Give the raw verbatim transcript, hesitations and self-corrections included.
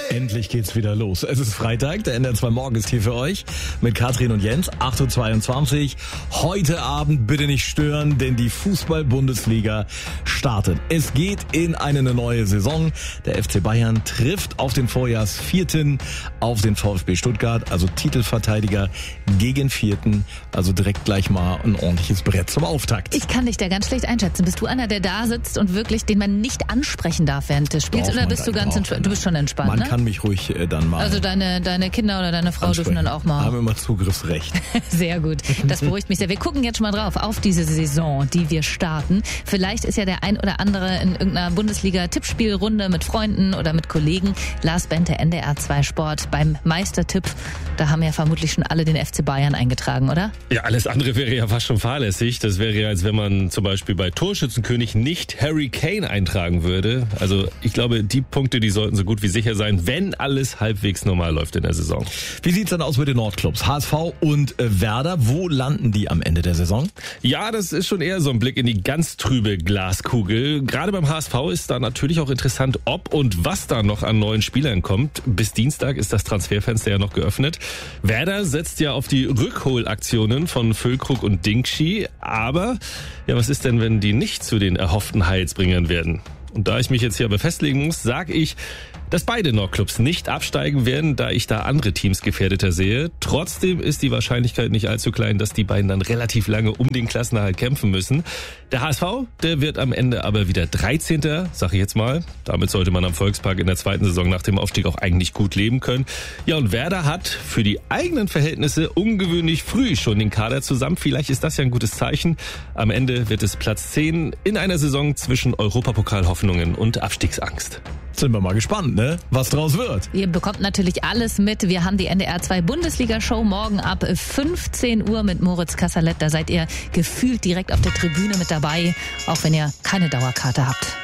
Endlich geht's wieder los. Es ist Freitag, der N D R zwei Morgen ist hier für euch mit Katrin und Jens, acht Uhr zweiundzwanzig. Heute Abend bitte nicht stören, denn die Fußball-Bundesliga startet. Es geht in eine neue Saison. Der F C Bayern trifft auf den Vorjahrsvierten, auf den VfB Stuttgart, also Titelverteidiger gegen Vierten, also direkt gleich mal ein ordentliches Brett zum Auftakt. Ich kann dich da ganz schlecht einschätzen. Bist du einer, der da sitzt und wirklich, den man nicht ansprechen darf während des Spiels, Doch, oder bist du ganz entspannt? Du bist schon entspannt, Man ne? kann mich ruhig äh, dann mal Also deine, deine Kinder oder deine Frau dürfen dann auch mal. Haben immer Zugriffsrecht. Sehr gut. Das beruhigt mich sehr. Wir gucken jetzt schon mal drauf auf diese Saison, die wir starten. Vielleicht ist ja der ein oder andere in irgendeiner Bundesliga-Tippspielrunde mit Freunden oder mit Kollegen. Lars Bente, N D R zwei Sport beim Meistertipp. Da haben ja vermutlich schon alle den F C Bayern eingetragen, oder? Ja, alles andere wäre ja fast schon fahrlässig. Das wäre ja, als wenn man zum Beispiel bei Torschützenkönig nicht Harry Kane eintragen würde. Also ich glaube, die Punkte, die sollten so gut wie sicher sein, wenn alles halbwegs normal läuft in der Saison. Wie sieht's dann aus mit den Nordclubs? H S V und äh, Werder, wo landen die am Ende der Saison? Ja, das ist schon eher so ein Blick in die ganz trübe Glaskugel. Gerade beim H S V ist da natürlich auch interessant, ob und was da noch an neuen Spielern kommt. Bis Dienstag ist das Transferfenster ja noch geöffnet. Werder setzt ja auf die Rückholaktionen von Füllkrug und Dingschi. Aber, ja, was ist denn, wenn die nicht zu den erhofften Heilsbringern werden? Und da ich mich jetzt hier aber festlegen muss, sage ich, dass beide Nordclubs nicht absteigen werden, da ich da andere Teams gefährdeter sehe. Trotzdem ist die Wahrscheinlichkeit nicht allzu klein, dass die beiden dann relativ lange um den Klassenerhalt kämpfen müssen. Der H S V, der wird am Ende aber wieder dreizehnter, sag ich jetzt mal. Damit sollte man am Volkspark in der zweiten Saison nach dem Aufstieg auch eigentlich gut leben können. Ja, und Werder hat für die eigenen Verhältnisse ungewöhnlich früh schon den Kader zusammen. Vielleicht ist das ja ein gutes Zeichen. Am Ende wird es Platz zehn in einer Saison zwischen Europapokalhoffnungen und Abstiegsangst. Sind wir mal gespannt, ne? Was draus wird. Ihr bekommt natürlich alles mit. Wir haben die N D R zwei Bundesliga-Show morgen ab fünfzehn Uhr mit Moritz Kasserlet. Da seid ihr gefühlt direkt auf der Tribüne mit dabei, auch wenn ihr keine Dauerkarte habt.